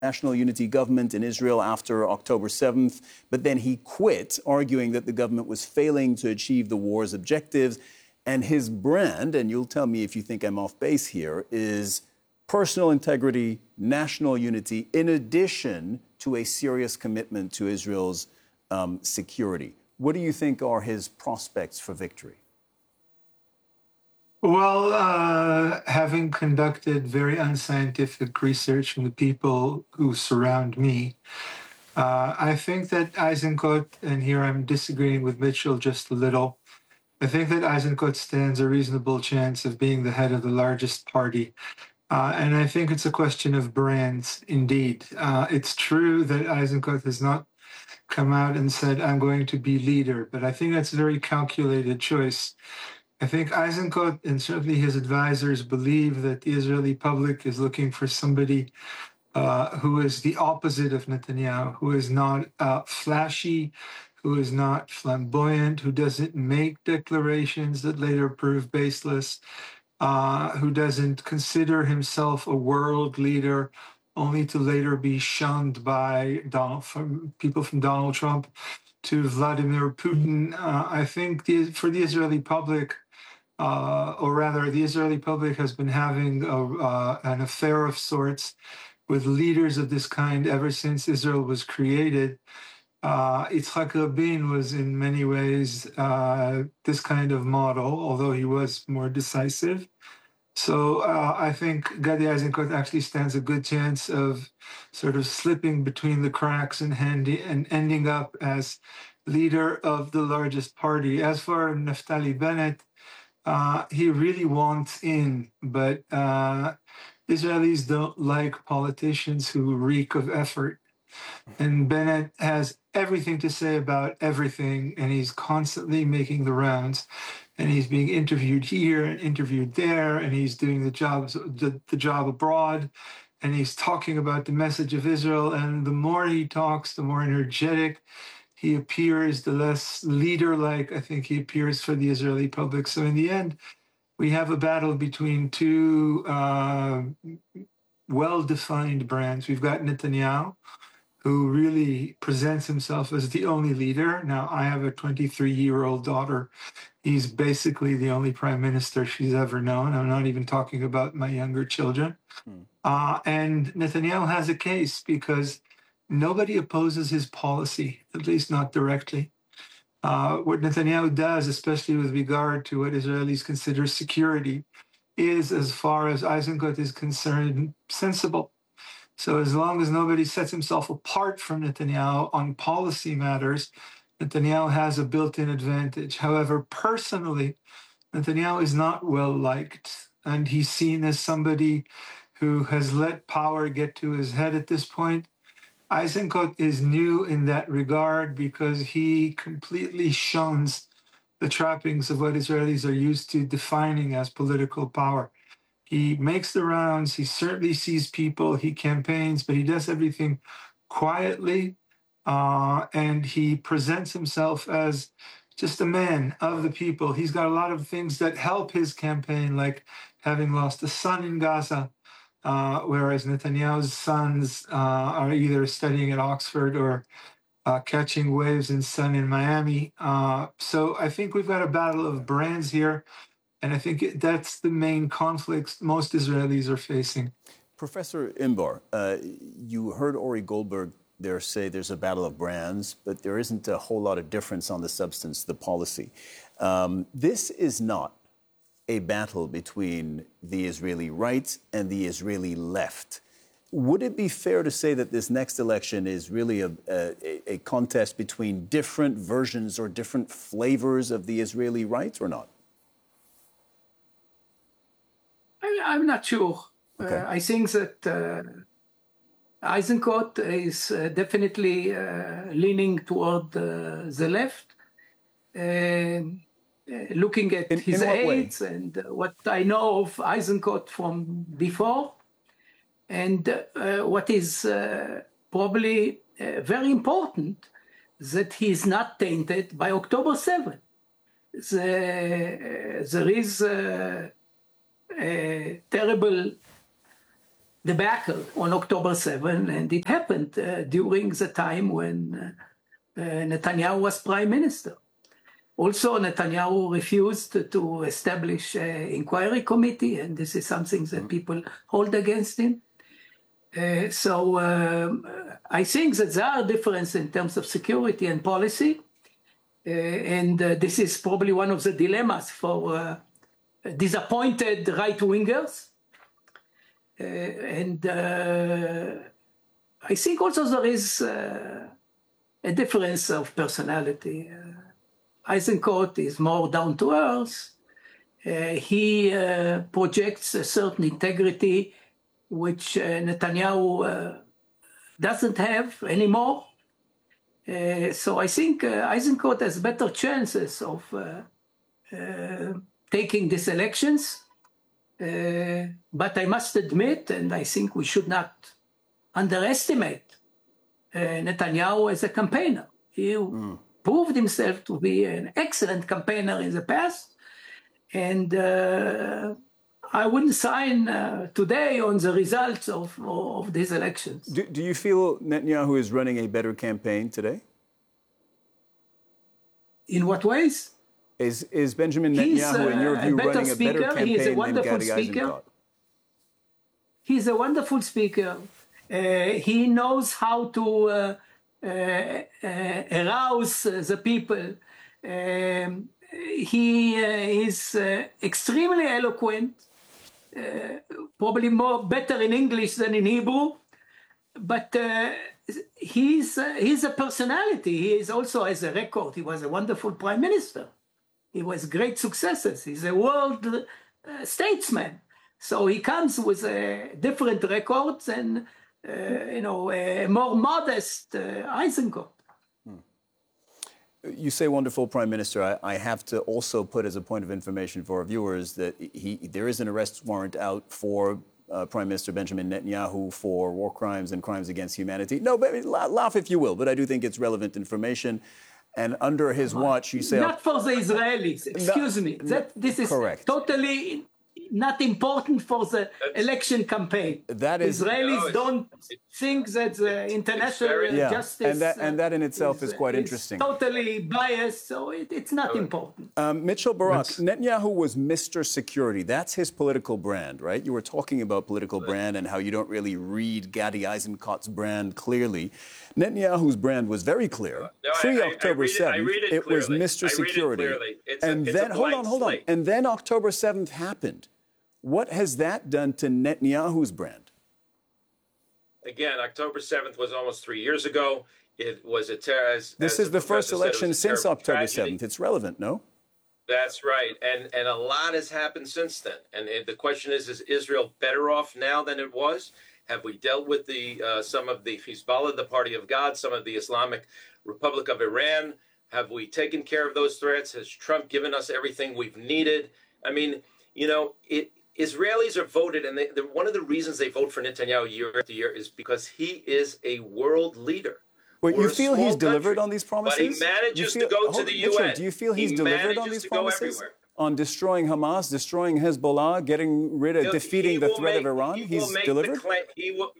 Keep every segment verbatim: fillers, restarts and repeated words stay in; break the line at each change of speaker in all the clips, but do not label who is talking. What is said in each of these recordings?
national unity government in Israel after October seventh, but then he quit, arguing that the government was failing to achieve the war's objectives. And his brand, and you'll tell me if you think I'm off base here, is personal integrity, national unity, in addition to a serious commitment to Israel's um, security. What do you think are his prospects for victory?
Well, uh, having conducted very unscientific research on the people who surround me, uh, I think that Eisenkot, and here I'm disagreeing with Mitchell just a little, I think that Eisenkot stands a reasonable chance of being the head of the largest party. Uh, and I think it's a question of brands, indeed. Uh, it's true that Eisenkot has not come out and said, I'm going to be leader, but I think that's a very calculated choice. I think Eisenkot and certainly his advisors believe that the Israeli public is looking for somebody uh, who is the opposite of Netanyahu, who is not uh, flashy, who is not flamboyant, who doesn't make declarations that later prove baseless, uh, who doesn't consider himself a world leader only to later be shunned by Donald, from people from Donald Trump to Vladimir Putin. Uh, I think the, for the Israeli public, uh, or rather the Israeli public has been having a, uh, an affair of sorts with leaders of this kind ever since Israel was created. Uh, Yitzhak Rabin was in many ways uh, this kind of model, although he was more decisive. So uh, I think Gadi Eisenkot actually stands a good chance of sort of slipping between the cracks and, handy, and ending up as leader of the largest party. As for Naftali Bennett, uh, he really wants in, but uh, Israelis don't like politicians who reek of effort. And Bennett has everything to say about everything, and he's constantly making the rounds. And he's being interviewed here and interviewed there, and he's doing the jobs, the, the job abroad, and he's talking about the message of Israel. And the more he talks, the more energetic he appears, the less leader-like I think he appears for the Israeli public. So in the end, we have a battle between two uh, well-defined brands. We've got Netanyahu, who really presents himself as the only leader. Now, I have a twenty-three-year-old daughter. He's basically the only prime minister she's ever known. I'm not even talking about my younger children. Hmm. Uh, and Netanyahu has a case because nobody opposes his policy, at least not directly. Uh, what Netanyahu does, especially with regard to what Israelis consider security, is, as far as Eisenkot is concerned, sensible. So as long as nobody sets himself apart from Netanyahu on policy matters, Netanyahu has a built-in advantage. However, personally, Netanyahu is not well liked, and he's seen as somebody who has let power get to his head at this point. Eisenkot is new in that regard because he completely shuns the trappings of what Israelis are used to defining as political power. He makes the rounds, he certainly sees people, he campaigns, but he does everything quietly, uh, and he presents himself as just a man of the people. He's got a lot of things that help his campaign, like having lost a son in Gaza, uh, whereas Netanyahu's sons uh, are either studying at Oxford or uh, catching waves in sun in Miami. Uh, so I think we've got a battle of brands here. And I think that's the main conflicts most Israelis are facing.
Professor Inbar, uh, you heard Ori Goldberg there say there's a battle of brands, but there isn't a whole lot of difference on the substance, the policy. Um, this is not a battle between the Israeli right and the Israeli left. Would it be fair to say that this next election is really a, a, a contest between different versions or different flavors of the Israeli right or not?
I'm not sure. Okay. Uh, I think that uh, Eisenkot is uh, definitely uh, leaning toward uh, the left, uh, looking at
in,
his
in
aides and uh, what I know of Eisenkot from before, and uh, what is uh, probably uh, very important, that he is not tainted by October seventh. The, uh, there is uh, a terrible debacle on October seventh, and it happened uh, during the time when uh, uh, Netanyahu was prime minister. Also, Netanyahu refused to establish an inquiry committee, and this is something that people hold against him. Uh, so um, I think that there are differences in terms of security and policy, uh, and uh, this is probably one of the dilemmas for uh, disappointed right-wingers. Uh, and uh, I think also there is uh, a difference of personality. Uh, Eisenkot is more down to earth. Uh, he uh, projects a certain integrity which uh, Netanyahu uh, doesn't have anymore. Uh, so I think uh, Eisenkot has better chances of uh, uh, taking these elections. Uh, but I must admit, and I think we should not underestimate uh, Netanyahu as a campaigner. He mm. proved himself to be an excellent campaigner in the past. And uh, I wouldn't sign uh, today on the results of, of these elections.
Do, do you feel Netanyahu is running a better campaign today?
In what ways?
Is, is Benjamin Netanyahu, uh, in your view, a running a
speaker.
better campaign
He's a wonderful
than Gadi
speaker.
Eisenkot?
He's a wonderful speaker. Uh, he knows how to uh, uh, uh, arouse uh, the people. Um, he uh, is uh, extremely eloquent, uh, probably more better in English than in Hebrew. But uh, he's, uh, he's a personality. He is also has a record. He was a wonderful prime minister. He was great successes. He's a world uh, statesman. So he comes with uh, different records and, uh, you know, a more modest uh, Eisenkot.
Hmm. You say wonderful prime minister. I, I have to also put as a point of information for our viewers that he, there is an arrest warrant out for uh, Prime Minister Benjamin Netanyahu for war crimes and crimes against humanity. No, but laugh if you will, but I do think it's relevant information. And under his watch, you say...
Not for the Israelis, excuse
no,
me. That, this is
correct.
Totally not important for the That's, election campaign.
That is...
Israelis
no,
don't think that the international very,
yeah.
justice...
And that, and that in itself is, is quite
is
interesting.
Totally biased, so it, it's not important.
Um, Mitchell Barak, That's... Netanyahu was Mister Security. That's his political brand, right? You were talking about political brand and how you don't really read Gadi Eisenkot's brand clearly. Netanyahu's brand was very clear.
No,
Pre-October seventh,
it, it,
it was Mister Security.
It
and
a,
then, hold on, hold
slate.
on. And then October seventh happened. What has that done to Netanyahu's brand?
Again, October seventh was almost three years ago. It was a terror. As,
this
as
is the first election since October
tragedy.
seventh. It's relevant, no?
That's right. And and a lot has happened since then. And it, the question is, is Israel better off now than it was? Have we dealt with the uh, some of the Hezbollah, the Party of God, some of the Islamic Republic of Iran? Have we taken care of those threats? Has Trump given us everything we've needed? I mean, you know, it, Israelis are voted, and they, one of the reasons they vote for Netanyahu year after year is because he is a world leader.
Wait, you feel he's delivered on these promises?
But he manages
feel,
to go
hold,
to the
Mitchell,
U N.
Do you feel he's
he
delivered on these promises? On destroying Hamas, destroying Hezbollah, getting rid of,
He'll,
defeating the threat
make,
of Iran?
He
he's delivered?
Claim, he, will,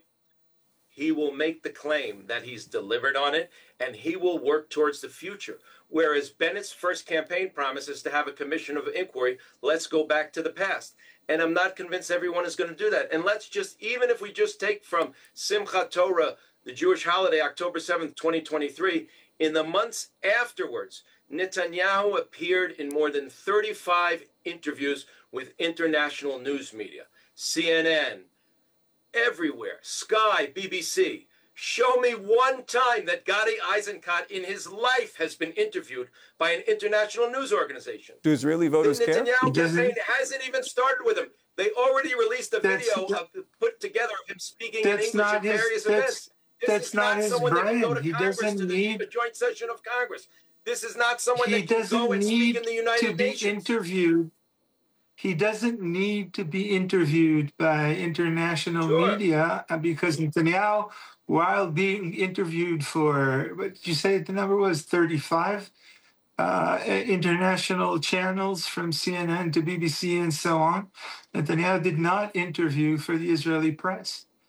he will make the claim that he's delivered on it, and he will work towards the future. Whereas Bennett's first campaign promise is to have a commission of inquiry. Let's go back to the past. And I'm not convinced everyone is going to do that. And let's just, even if we just take from Simchat Torah, the Jewish holiday, October seventh, twenty twenty-three, in the months afterwards, Netanyahu appeared in more than thirty-five interviews with international news media, C N N, everywhere, Sky, B B C. Show me one time that Gadi Eisenkot in his life has been interviewed by an international news organization.
Do Israeli voters
the
care?
The Netanyahu campaign hasn't even started with him. They already released a
that's,
video of, put together of him speaking in English
at
various
his,
events. This
that's
is not,
not
someone that can go to
he
Congress
doesn't
to the
need,
joint session of Congress. This is not someone
he
that can go and speak in the United
to be
Nations.
Interviewed. He doesn't need to be interviewed by international
sure.
media because Netanyahu, while being interviewed for, what did you say the number was, thirty-five uh, international channels from C N N to B B C and so on, Netanyahu did not interview for the Israeli press.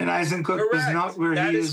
And Eisenkot was
Correct.
not where
That
he
is
is